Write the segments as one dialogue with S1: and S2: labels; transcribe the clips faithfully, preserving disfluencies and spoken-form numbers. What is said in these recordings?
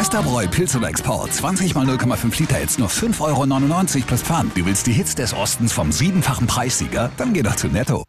S1: Westerbräu Pilz oder Export. zwanzig mal null Komma fünf Liter, jetzt nur fünf Euro neunundneunzig plus Pfand. Du willst die Hits des Ostens vom siebenfachen Preissieger? Dann geh doch zu Netto.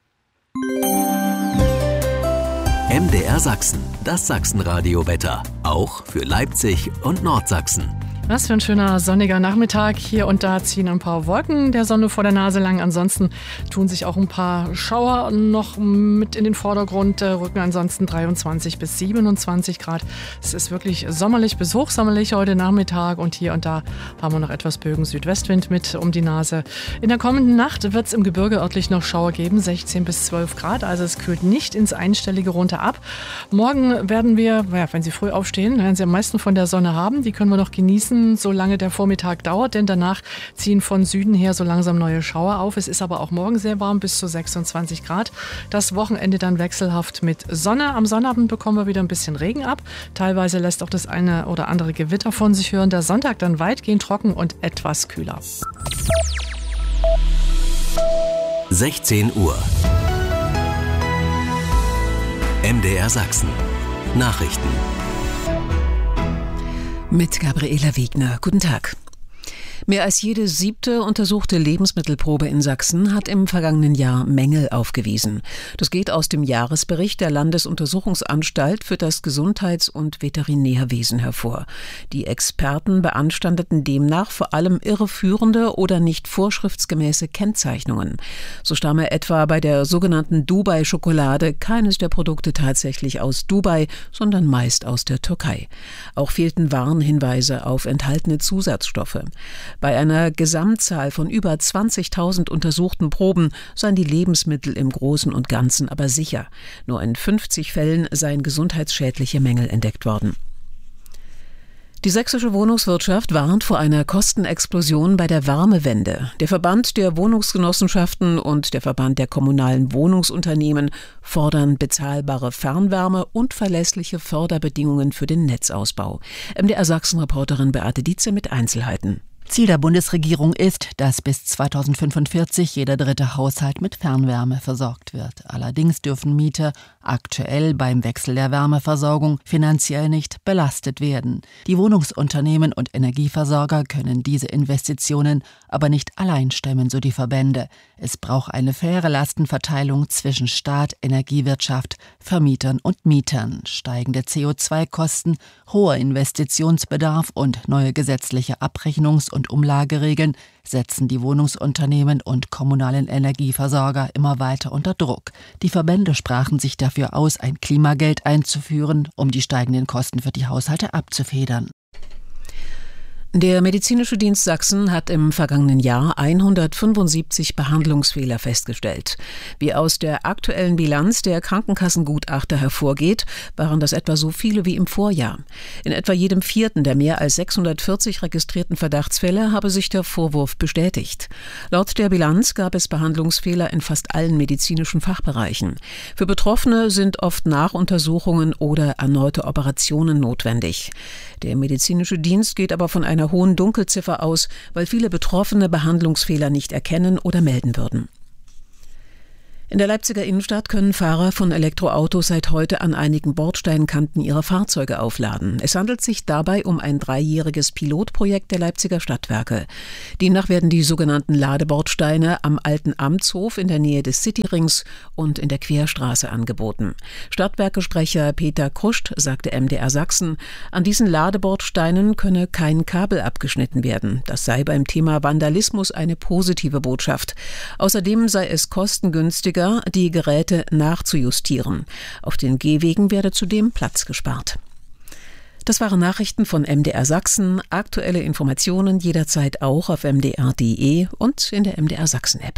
S2: M D R Sachsen, das Sachsenradio-Wetter. Auch für Leipzig und Nordsachsen.
S3: Was für ein schöner sonniger Nachmittag. Hier und da ziehen ein paar Wolken der Sonne vor der Nase lang. Ansonsten tun sich auch ein paar Schauer noch mit in den Vordergrund, rücken ansonsten dreiundzwanzig bis siebenundzwanzig Grad. Es ist wirklich sommerlich bis hochsommerlich heute Nachmittag und hier und da haben wir noch etwas Bögen Südwestwind mit um die Nase. In der kommenden Nacht wird es im Gebirge örtlich noch Schauer geben, sechzehn bis zwölf Grad. Also es kühlt nicht ins Einstellige runter ab. Morgen werden wir, ja, wenn Sie früh aufstehen, werden Sie am meisten von der Sonne haben. Die können wir noch genießen, solange der Vormittag dauert, denn danach ziehen von Süden her so langsam neue Schauer auf. Es ist aber auch morgen sehr warm, bis zu sechsundzwanzig Grad. Das Wochenende dann wechselhaft mit Sonne. Am Sonnabend bekommen wir wieder ein bisschen Regen ab. Teilweise lässt auch das eine oder andere Gewitter von sich hören. Der Sonntag dann weitgehend trocken und etwas kühler.
S2: sechzehn Uhr. M D R Sachsen. Nachrichten.
S4: Mit Gabriela Wegner. Guten Tag. Mehr als jede siebte untersuchte Lebensmittelprobe in Sachsen hat im vergangenen Jahr Mängel aufgewiesen. Das geht aus dem Jahresbericht der Landesuntersuchungsanstalt für das Gesundheits- und Veterinärwesen hervor. Die Experten beanstandeten demnach vor allem irreführende oder nicht vorschriftsgemäße Kennzeichnungen. So stamme etwa bei der sogenannten Dubai-Schokolade keines der Produkte tatsächlich aus Dubai, sondern meist aus der Türkei. Auch fehlten Warnhinweise auf enthaltene Zusatzstoffe. Bei einer Gesamtzahl von über zwanzigtausend untersuchten Proben seien die Lebensmittel im Großen und Ganzen aber sicher. Nur in fünfzig Fällen seien gesundheitsschädliche Mängel entdeckt worden. Die sächsische Wohnungswirtschaft warnt vor einer Kostenexplosion bei der Wärmewende. Der Verband der Wohnungsgenossenschaften und der Verband der kommunalen Wohnungsunternehmen fordern bezahlbare Fernwärme und verlässliche Förderbedingungen für den Netzausbau. M D R Sachsen-Reporterin Beate Dietze mit Einzelheiten.
S5: Ziel der Bundesregierung ist, dass bis zweitausendfünfundvierzig jeder dritte Haushalt mit Fernwärme versorgt wird. Allerdings dürfen Mieter aktuell beim Wechsel der Wärmeversorgung finanziell nicht belastet werden. Die Wohnungsunternehmen und Energieversorger können diese Investitionen aber nicht allein stemmen, so die Verbände. Es braucht eine faire Lastenverteilung zwischen Staat, Energiewirtschaft, Vermietern und Mietern. Steigende C O zwei Kosten, hoher Investitionsbedarf und neue gesetzliche Abrechnungs- und Umlageregeln setzen die Wohnungsunternehmen und kommunalen Energieversorger immer weiter unter Druck. Die Verbände sprachen sich dafür aus, ein Klimageld einzuführen, um die steigenden Kosten für die Haushalte abzufedern.
S4: Der Medizinische Dienst Sachsen hat im vergangenen Jahr hundertfünfundsiebzig Behandlungsfehler festgestellt. Wie aus der aktuellen Bilanz der Krankenkassengutachter hervorgeht, waren das etwa so viele wie im Vorjahr. In etwa jedem vierten der mehr als sechshundertvierzig registrierten Verdachtsfälle habe sich der Vorwurf bestätigt. Laut der Bilanz gab es Behandlungsfehler in fast allen medizinischen Fachbereichen. Für Betroffene sind oft Nachuntersuchungen oder erneute Operationen notwendig. Der Medizinische Dienst geht aber von einer hohen Dunkelziffer aus, weil viele Betroffene Behandlungsfehler nicht erkennen oder melden würden. In der Leipziger Innenstadt können Fahrer von Elektroautos seit heute an einigen Bordsteinkanten ihre Fahrzeuge aufladen. Es handelt sich dabei um ein dreijähriges Pilotprojekt der Leipziger Stadtwerke. Demnach werden die sogenannten Ladebordsteine am alten Amtshof in der Nähe des Cityrings und in der Querstraße angeboten. Stadtwerkesprecher Peter Kruscht sagte M D R Sachsen, an diesen Ladebordsteinen könne kein Kabel abgeschnitten werden. Das sei beim Thema Vandalismus eine positive Botschaft. Außerdem sei es kostengünstiger, die Geräte nachzujustieren. Auf den Gehwegen werde zudem Platz gespart. Das waren Nachrichten von M D R Sachsen. Aktuelle Informationen jederzeit auch auf m d r punkt d e und in der M D R Sachsen App.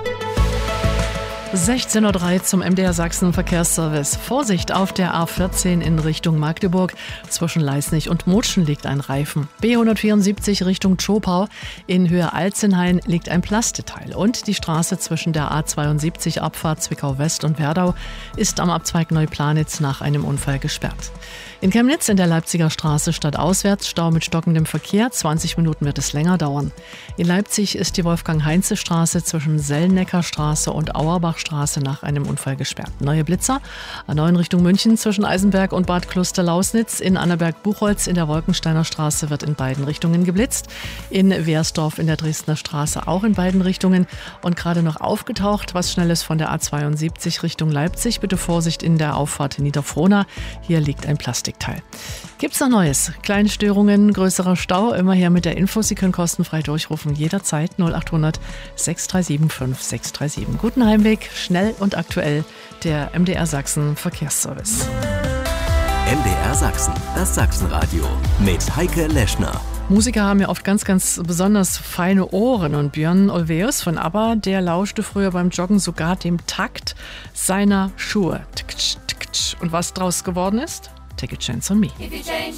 S3: sechzehn Uhr drei zum M D R Sachsen Verkehrsservice. Vorsicht auf der A vierzehn in Richtung Magdeburg. Zwischen Leisnig und Mutschen liegt ein Reifen. B hundertvierundsiebzig Richtung Zschopau. In Höhe Alzenhain liegt ein Plasteteil. Und die Straße zwischen der A zweiundsiebzig Abfahrt Zwickau West und Werdau ist am Abzweig Neuplanitz nach einem Unfall gesperrt. In Chemnitz in der Leipziger Straße stadtauswärts Stau mit stockendem Verkehr. zwanzig Minuten wird es länger dauern. In Leipzig ist die Wolfgang-Heinze-Straße zwischen Sellnecker-Straße und Auerbachstraße nach einem Unfall gesperrt. Neue Blitzer. A neun Richtung München zwischen Eisenberg und Bad Kloster-Lausnitz. In Annaberg-Buchholz in der Wolkensteiner Straße wird in beiden Richtungen geblitzt. In Wehrsdorf in der Dresdner Straße auch in beiden Richtungen. Und gerade noch aufgetaucht, was Schnelles von der A zweiundsiebzig Richtung Leipzig. Bitte Vorsicht in der Auffahrt Niederfrohna. Hier liegt ein Plastikteil. Gibt's noch Neues? Kleine Störungen, größerer Stau? Immer her mit der Info. Sie können kostenfrei durchrufen. Jederzeit null acht hundert sechs drei sieben fünf sechs drei sieben. Guten Heimweg, schnell und aktuell. Der M D R Sachsen Verkehrsservice.
S2: M D R Sachsen, das Sachsenradio mit Heike Leschner.
S3: Musiker haben ja oft ganz, ganz besonders feine Ohren und Björn Ulvaeus von ABBA, der lauschte früher beim Joggen sogar dem Takt seiner Schuhe. Und was draus geworden ist? Take a chance on me.